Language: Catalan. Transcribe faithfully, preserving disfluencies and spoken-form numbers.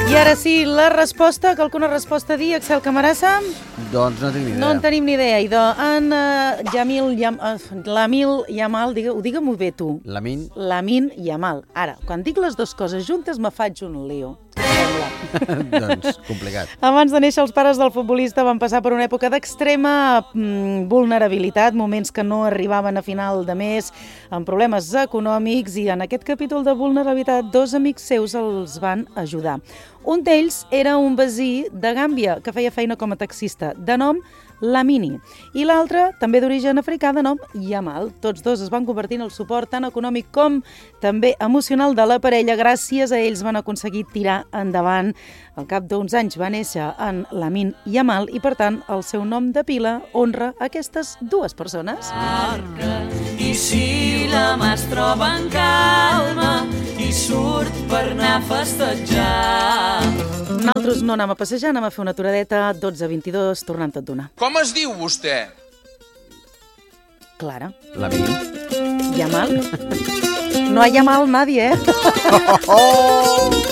I ara sí, la resposta, que alguna resposta a dir, Axel Camarasa? Doncs no tinc ni idea. No en tenim ni idea. I de en uh, Jamil, Yam, uh, Lamil Yamal, digue, ho digue-m'ho bé tu. Lamin? Lamin Yamal. Ara, quan dic les dues coses juntes me faig un lío. Doncs complicat. Abans de néixer, els pares del futbolista van passar per una època d'extrema mm, vulnerabilitat, moments que no arribaven a final de mes, amb problemes econòmics, i en aquest capítol de vulnerabilitat dos amics seus els van ajudar. Un d'ells era un veí de Gàmbia que feia feina com a taxista, de nom Lamini, i l'altre, també d'origen africà, de nom Yamal. Tots dos es van convertir en el suport tant econòmic com també emocional de la parella. Gràcies a ells van aconseguir tirar endavant. Al cap d'uns anys va néixer en Lamin Yamal i, per tant, el seu nom de pila honra aquestes dues persones. I si la mà es troba en calma i surt per anar a festejar. Nosaltres no anem a passejar, anem a fer una aturadeta, dotze a vint-i-dos, tornant tot d'una. Com es diu vostè? Clara. Lamin? Yamal? No ha Yamal nadie, eh? Oh, oh, oh.